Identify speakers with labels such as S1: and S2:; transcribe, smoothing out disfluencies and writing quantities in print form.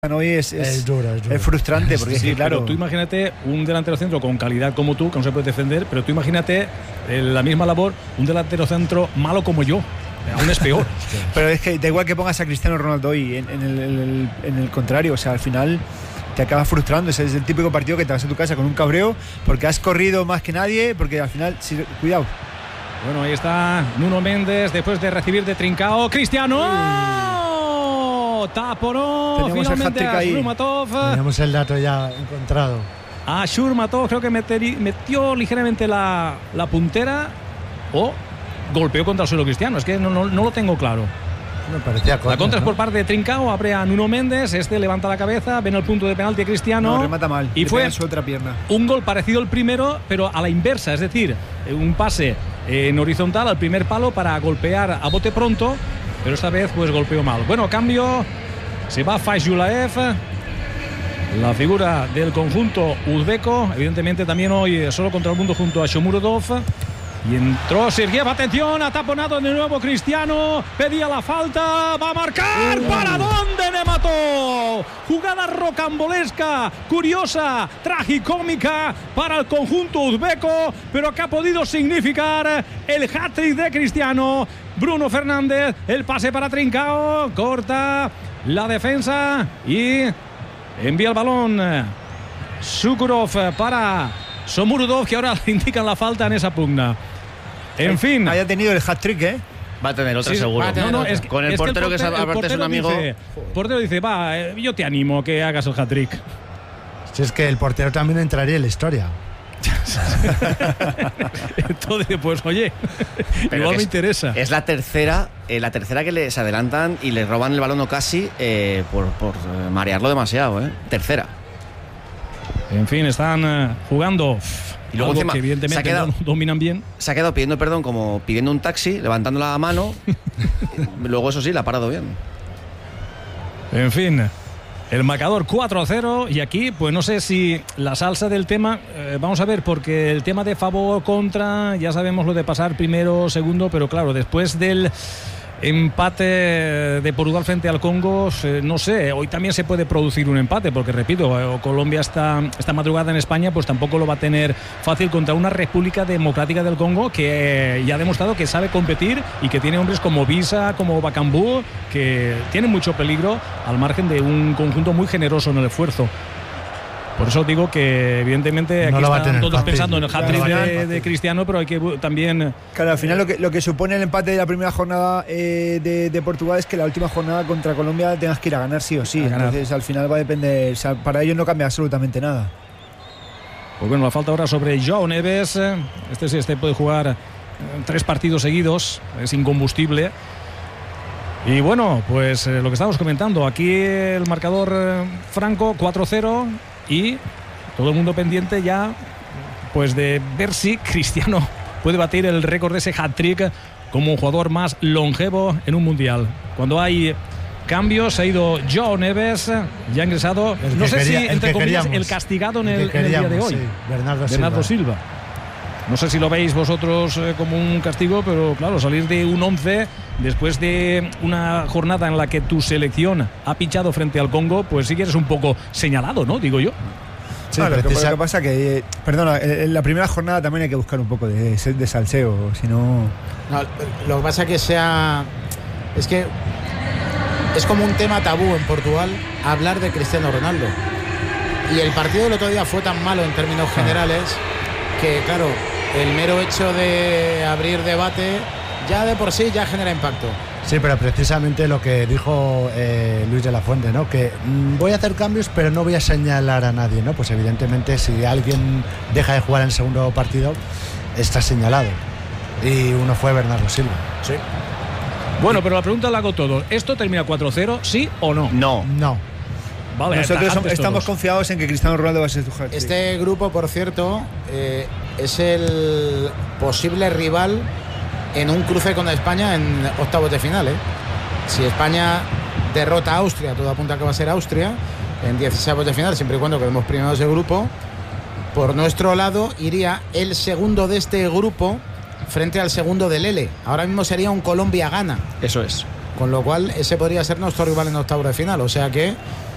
S1: hoy es frustrante porque
S2: sí,
S1: es que, claro,
S2: pero tú imagínate un delantero centro con calidad como tú, que no se puede defender, pero tú imagínate la misma labor, un delantero centro malo como yo, aún es peor.
S1: Pero es que da igual que pongas a Cristiano Ronaldo hoy en el contrario, o sea, al final te acabas frustrando. Ese es el típico partido que te vas a tu casa con un cabreo porque has corrido más que nadie, porque al final, cuidado.
S2: Bueno, ahí está Nuno Méndez después de recibir de Trincao. ¡Cristiano! Taponó finalmente a Shurmatov.
S3: Tenemos el dato ya encontrado.
S2: A Shurmatov creo que metió ligeramente la puntera o golpeó contra el suelo Cristiano. Es que no lo tengo claro.
S3: Me parecía corto,
S2: la contra es
S3: ¿no?
S2: por parte de Trincao, abre a Nuno Méndez, levanta la cabeza, ven el punto de penalti a Cristiano.
S1: No, remata mal.
S2: Y fue
S1: su otra pierna.
S2: Un gol parecido al primero, pero a la inversa, es decir, un pase en horizontal al primer palo para golpear a bote pronto, pero esta vez pues golpeó mal. Bueno, cambio, se va Fayzulaev, la figura del conjunto uzbeco, evidentemente también hoy solo contra el mundo junto a Shomurodov. Y entró Sergiev, atención, ha taponado de nuevo Cristiano, pedía la falta, va a marcar, ¿para dónde le mató? Jugada rocambolesca, curiosa, tragicómica para el conjunto uzbeco, pero que ha podido significar el hat-trick de Cristiano. Bruno Fernández, el pase para Trincao, corta la defensa y envía el balón Sukurov para Shomurodov, que ahora le indican la falta en esa pugna. En fin,
S1: haya tenido el hat-trick, ¿eh?
S4: Va a tener otra, sí, seguro.
S2: Es
S4: con el portero que aparte es un amigo.
S2: El portero dice, va, yo te animo a que hagas el hat-trick.
S3: Si es que el portero también entraría en la historia.
S2: Entonces, pues oye, pero igual me interesa.
S4: Es la tercera que les adelantan y les roban el balón o casi por marearlo demasiado, Tercera.
S2: En fin, están jugando.
S4: Y luego encima,
S2: que evidentemente no dominan bien.
S4: Se ha quedado pidiendo perdón, como pidiendo un taxi, levantando la mano. Luego, eso sí, la ha parado bien.
S2: En fin, el marcador 4-0. Y aquí, pues no sé si la salsa del tema. Vamos a ver, porque el tema de favor contra, ya sabemos lo de pasar primero, segundo, pero claro, después del empate de Portugal frente al Congo, no sé, hoy también se puede producir un empate, porque repito, Colombia esta madrugada en España pues tampoco lo va a tener fácil contra una República Democrática del Congo que ya ha demostrado que sabe competir y que tiene hombres como Visa, como Bakambu, que tienen mucho peligro al margen de un conjunto muy generoso en el esfuerzo. Por eso digo que evidentemente aquí
S3: no
S2: están todos
S3: fácil,
S2: pensando en el hat-trick de Cristiano, pero hay que también...
S1: Claro, al final lo que supone el empate de la primera jornada de Portugal es que la última jornada contra Colombia tengas que ir a ganar sí o sí. Entonces al final va a depender, o sea, para ellos no cambia absolutamente nada.
S2: Pues bueno, la falta ahora sobre João Neves. Este puede jugar 3 partidos seguidos, es incombustible. Y bueno, pues lo que estamos comentando, aquí el marcador franco 4-0 y todo el mundo pendiente ya pues de ver si Cristiano puede batir el récord de ese hat-trick como un jugador más longevo en un mundial. Cuando hay cambios, ha ido João Neves, ya ha ingresado, no sé si entre comillas el castigado en el día de hoy,
S3: sí,
S2: Bernardo Silva. No sé si lo veis vosotros como un castigo, pero claro, salir de un 11 después de una jornada en la que tu selección ha pinchado frente al Congo, pues sí que eres un poco señalado, ¿no? Digo yo.
S1: Sí, claro, lo que pasa que, perdona, en la primera jornada también hay que buscar un poco de salseo, si no...
S5: Lo que pasa que es que es como un tema tabú en Portugal hablar de Cristiano Ronaldo. Y el partido del otro día fue tan malo en términos generales que, claro, el mero hecho de abrir debate ya de por sí ya genera impacto.
S3: Sí, pero precisamente lo que dijo Luis de la Fuente, ¿no? Que voy a hacer cambios pero no voy a señalar a nadie, ¿no? Pues evidentemente si alguien deja de jugar en el segundo partido está señalado, y uno fue Bernardo Silva.
S5: Sí.
S2: Bueno, pero la pregunta la hago todo. ¿Esto termina 4-0, sí o no?
S4: No.
S2: Vale,
S1: nosotros estamos confiados en que Cristiano Ronaldo va a ser tu hat-trick.
S5: Este grupo, por cierto, es el posible rival en un cruce con España en octavos de final. Si España derrota a Austria, todo apunta a que va a ser Austria en 16avos de final, siempre y cuando quedemos primeros de grupo. Por nuestro lado iría el segundo de este grupo frente al segundo del L. Ahora mismo sería un Colombia-Ghana.
S4: Eso es.
S5: Con lo cual ese podría ser nuestro rival en octavos de final. O sea que